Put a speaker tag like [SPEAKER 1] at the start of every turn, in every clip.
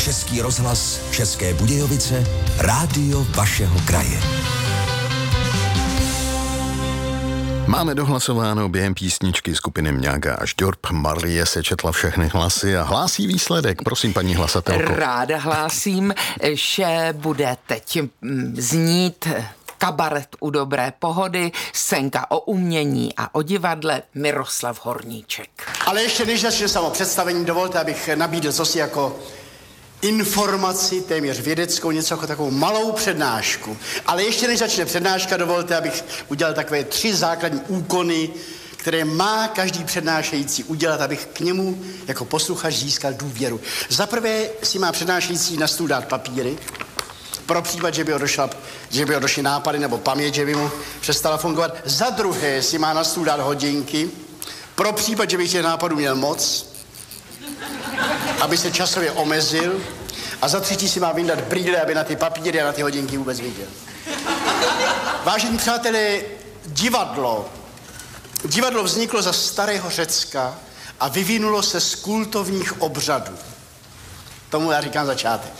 [SPEAKER 1] Český rozhlas, České Budějovice, rádio vašeho kraje.
[SPEAKER 2] Máme dohlasováno během písničky skupiny Mňága a Žďorb. Marie sečetla všechny hlasy a hlásí výsledek. Prosím, paní hlasatelko.
[SPEAKER 3] Ráda hlásím, že bude teď znít kabaret u dobré pohody, scénka o umění a o divadle Miroslav Horníček.
[SPEAKER 4] Ale ještě než začne samo představení, dovolte, abych nabídl cosi jako informaci, téměř vědeckou, něco jako takovou malou přednášku. Ale ještě než začne přednáška, dovolte, abych udělal takové 3 základní úkony, které má každý přednášející udělat, abych k němu jako posluchač získal důvěru. Za prvé si má přednášející na stůl dát papíry, pro případ, že by ho došly nápady nebo paměť, že by mu přestala fungovat. Za druhé si má na stůl dát hodinky, pro případ, že by těch nápadů měl moc, aby se časově omezil, a za třetí si má vyndat brýle, aby na ty papíry a na ty hodinky vůbec viděl. Vážení přátelé, divadlo vzniklo za starého Řecka a vyvinulo se z kultovních obřadů. Tomu já říkám začátek.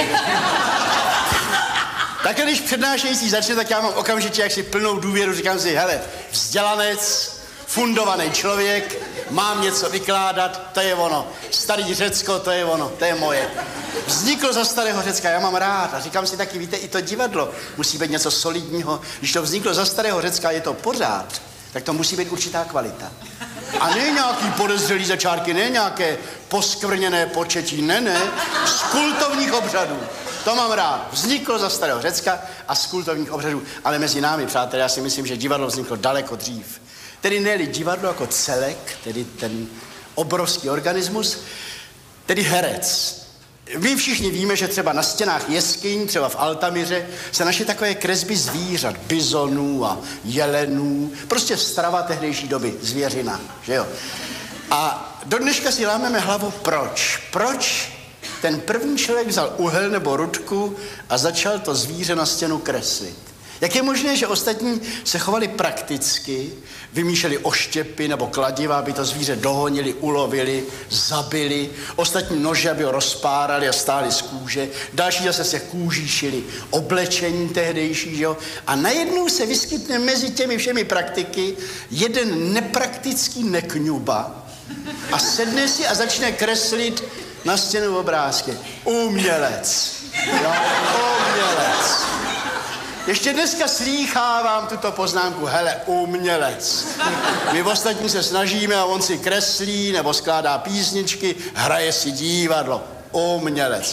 [SPEAKER 4] Takhle, když přednášející začne, tak já mám okamžitě jaksi plnou důvěru, říkám si, hele, vzdělanec, fundovaný člověk, mám něco vykládat, to je ono. Starý Řecko, to je ono, to je moje. Vzniklo za starého Řecka, já mám rád a říkám si taky, víte, i to divadlo musí být něco solidního. Když to vzniklo za starého Řecka, je to pořád, tak to musí být určitá kvalita. A ne nějaký podezřelý začátky, ne nějaké poskvrněné početí, ne, z kultovních obřadů. To mám rád. Vzniklo za starého Řecka a z kultovních obřadů. Ale mezi námi, přátelé, já si myslím, že divadlo vzniklo daleko dřív. Tedy ne-li divadlo jako celek, tedy ten obrovský organismus, tedy herec. My všichni víme, že třeba na stěnách jeskyň, třeba v Altamíře, se našly takové kresby zvířat, bizonů a jelenů, prostě strava tehdejší doby, zvěřina, že jo. A do dneška si lámeme hlavu, proč ten první člověk vzal uhel nebo rudku a začal to zvíře na stěnu kreslit. Jak je možné, že ostatní se chovali prakticky, vymýšleli oštěpy nebo kladiva, aby to zvíře dohonili, ulovili, zabili, ostatní nože, aby ho rozpárali a stáli z kůže, další zase se kůží šili oblečení tehdejší, že jo? A najednou se vyskytne mezi těmi všemi praktiky jeden nepraktický nekňuba a sedne si a začne kreslit na stěnu obrázky. Umělec. Jo? Umělec. Ještě dneska slýchávám tuto poznámku, hele, umělec. My ostatní se snažíme a on si kreslí nebo skládá písničky, hraje si divadlo. Umělec.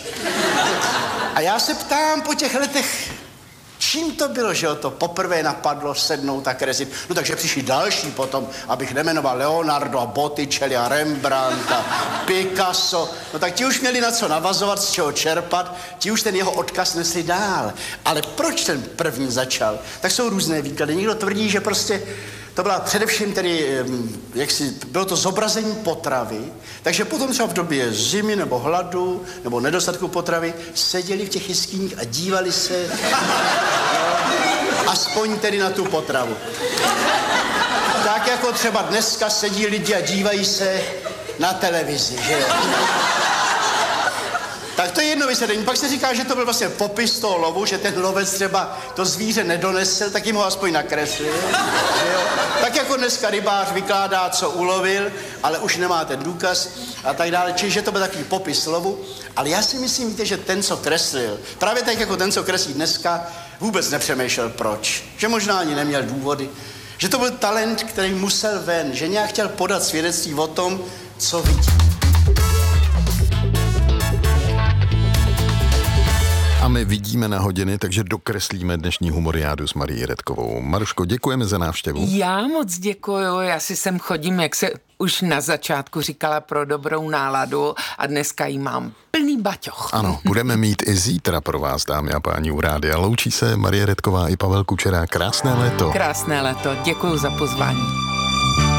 [SPEAKER 4] A já se ptám po těch letech, čím to bylo, že ho to poprvé napadlo sednout a kreslit? No takže přišli další potom, abych nemenoval Leonardo a Botticelli a Rembrandt a Picasso. No tak ti už měli na co navazovat, z čeho čerpat, ti už ten jeho odkaz nesli dál. Ale proč ten první začal? Tak jsou různé výklady. Někdo tvrdí, že prostě to byla především tedy, bylo to zobrazení potravy, takže potom třeba v době zimy nebo hladu nebo nedostatku potravy seděli v těch jeskyních a dívali se aspoň tedy na tu potravu. Tak jako třeba dneska sedí lidi a dívají se na televizi, že jo? Tak to je jedno vysvětlení. Pak se říká, že to byl vlastně popis toho lovu, že ten lovec třeba to zvíře nedonesl, tak jim ho aspoň nakreslil. Tak jako dneska rybář vykládá, co ulovil, ale už nemá ten důkaz a tak dále. Čiže to byl takový popis lovu. Ale já si myslím, víte, že ten, co kreslil, právě tak jako ten, co kreslí dneska, vůbec nepřemýšlel proč. Že možná ani neměl důvody. Že to byl talent, který musel ven. Že nějak chtěl podat svědectví o tom, co vidí.
[SPEAKER 2] A my vidíme na hodiny, takže dokreslíme dnešní humoriádu s Marií Redkovou. Maruško, děkujeme za návštěvu.
[SPEAKER 3] Já moc děkuju, já si sem chodím, jak se už na začátku říkala, pro dobrou náladu a dneska jí mám plný baťoch.
[SPEAKER 2] Ano, budeme mít i zítra pro vás, dámy a páni, u rádia. Loučí se Marie Redková i Pavel Kučera. Krásné léto.
[SPEAKER 3] Krásné léto, děkuju za pozvání.